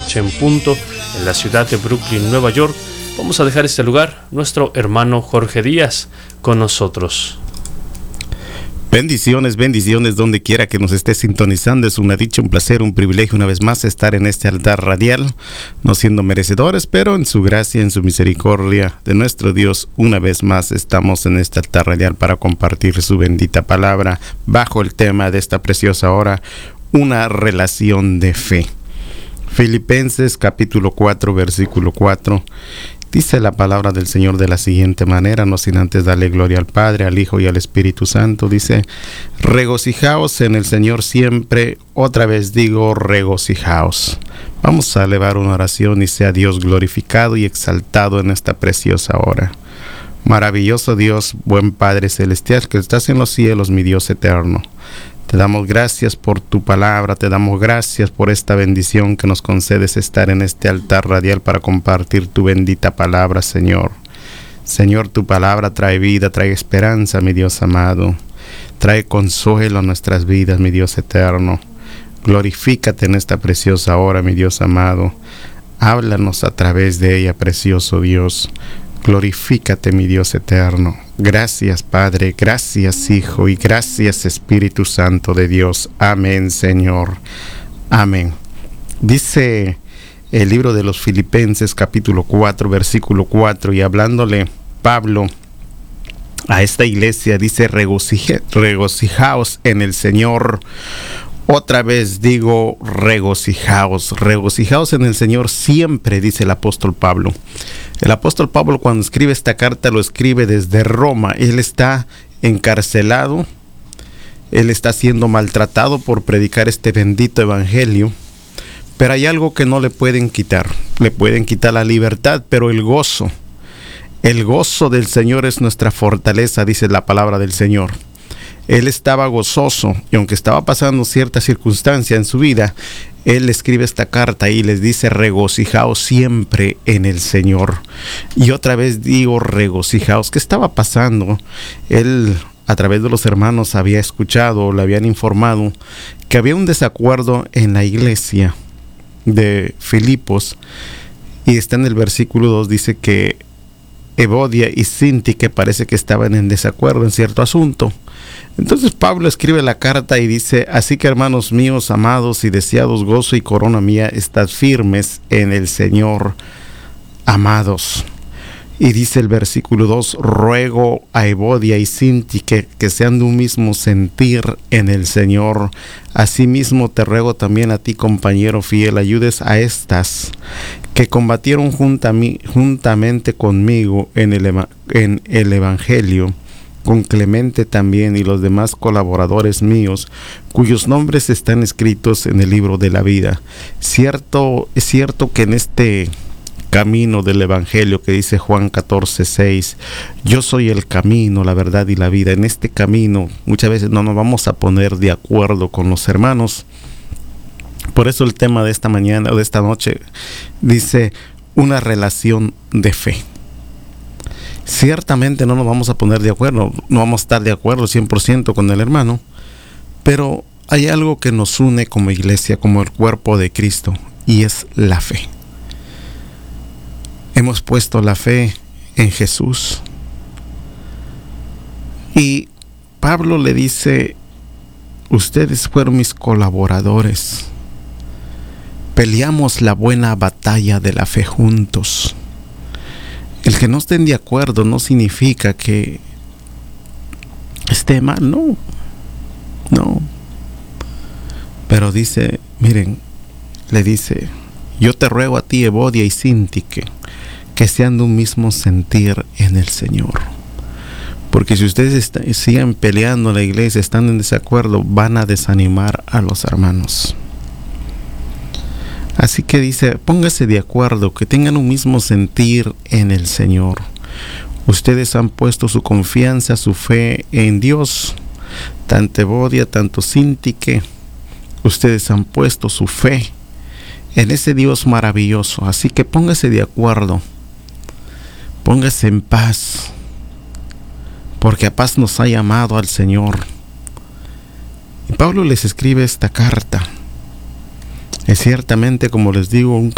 medianoche en punto en la ciudad de Brooklyn, Nueva York. Vamos a dejar este lugar, nuestro hermano Jorge Díaz con nosotros. Bendiciones, bendiciones donde quiera que nos esté sintonizando. Es una dicha, un placer, un privilegio una vez más estar en este altar radial, no siendo merecedores, pero en su gracia, en su misericordia de nuestro Dios, una vez más estamos en este altar radial para compartir su bendita palabra bajo el tema de esta preciosa hora, una relación de fe. Filipenses capítulo 4, versículo 4. Dice la palabra del Señor de la siguiente manera, no sin antes darle gloria al Padre, al Hijo y al Espíritu Santo. Dice, regocijaos en el Señor siempre. Otra vez digo, regocijaos. Vamos a elevar una oración y sea Dios glorificado y exaltado en esta preciosa hora. Maravilloso Dios, buen Padre celestial que estás en los cielos, mi Dios eterno. Te damos gracias por tu palabra, te damos gracias por esta bendición que nos concedes estar en este altar radial para compartir tu bendita palabra, Señor. Señor, tu palabra trae vida, trae esperanza, mi Dios amado. Trae consuelo a nuestras vidas, mi Dios eterno. Glorifícate en esta preciosa hora, mi Dios amado. Háblanos a través de ella, precioso Dios. Glorifícate, mi Dios eterno. Gracias, Padre, gracias, Hijo, y gracias, Espíritu Santo de Dios. Amén, Señor. Amén. Dice el libro de los Filipenses, capítulo 4, versículo 4, y hablándole Pablo a esta iglesia, dice, regocijaos en el Señor. Otra vez digo, regocijaos en el Señor siempre, dice el apóstol Pablo. El apóstol Pablo, cuando escribe esta carta, lo escribe desde Roma. Él está encarcelado, él está siendo maltratado por predicar este bendito evangelio, pero hay algo que no le pueden quitar. Le pueden quitar la libertad, pero el gozo del Señor es nuestra fortaleza, dice la palabra del Señor. Él estaba gozoso y aunque estaba pasando cierta circunstancia en su vida, él escribe esta carta y les dice, regocijaos siempre en el Señor. Y otra vez digo, regocijaos. ¿Qué estaba pasando? Él, a través de los hermanos, había escuchado, le habían informado que había un desacuerdo en la iglesia de Filipos. Y está en el versículo 2, dice que Evodia y Síntique parece que estaban en desacuerdo en cierto asunto. Entonces Pablo escribe la carta y dice, así que hermanos míos, amados y deseados, gozo y corona mía, estad firmes en el Señor, amados. Y dice el versículo 2, ruego a Evodia y Síntique que sean de un mismo sentir en el Señor. Asimismo te ruego también a ti, compañero fiel, ayudes a estas que combatieron juntamente conmigo en el Evangelio, con Clemente también y los demás colaboradores míos, cuyos nombres están escritos en el libro de la vida. Es cierto que en este camino del Evangelio que dice Juan 14:6, yo soy el camino, la verdad y la vida. En este camino muchas veces no nos vamos a poner de acuerdo con los hermanos. Por eso el tema de esta mañana o de esta noche dice una relación de fe. Ciertamente no nos vamos a poner de acuerdo, no vamos a estar de acuerdo 100% con el hermano, pero hay algo que nos une como iglesia, como el cuerpo de Cristo, y es la fe. Hemos puesto la fe en Jesús. Y Pablo le dice, ustedes fueron mis colaboradores. Peleamos la buena batalla de la fe juntos. El que no estén de acuerdo no significa que esté mal, no. Pero dice, miren, le dice, yo te ruego a ti, Evodia y Síntique, que sean de un mismo sentir en el Señor. Porque si ustedes siguen peleando en la iglesia, están en desacuerdo, van a desanimar a los hermanos. Así que dice, póngase de acuerdo, que tengan un mismo sentir en el Señor. Ustedes han puesto su confianza, su fe en Dios. Tanto Evodia, tanto Síntique, ustedes han puesto su fe en ese Dios maravilloso. Así que póngase de acuerdo, póngase en paz, porque a paz nos ha llamado al Señor. Y Pablo les escribe esta carta. Es ciertamente, como les digo, un